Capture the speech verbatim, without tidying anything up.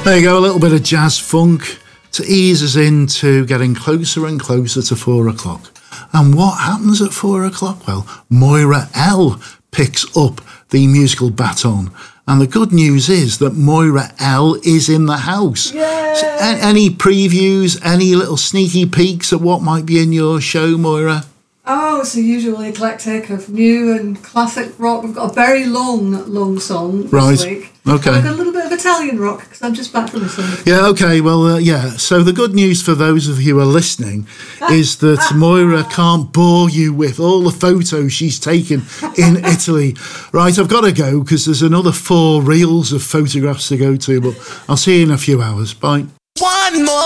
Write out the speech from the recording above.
There you go, a little bit of jazz funk to ease us into getting closer and closer to four o'clock. And what happens at four o'clock? Well, Moira L picks up the musical baton. And the good news is that Moira L is in the house. So, a- any previews, any little sneaky peeks at what might be in your show, Moira? Oh, it's a usually eclectic of new and classic rock. We've got a very long, long song this Right. week. Okay. And I've got a little bit of Italian rock because I'm just back from Italy. Yeah, okay, well, uh, yeah. So the good news for those of you who are listening is that Moira can't bore you with all the photos she's taken in Italy. Right, I've got to go because there's another four reels of photographs to go to, but I'll see you in a few hours. Bye. One more.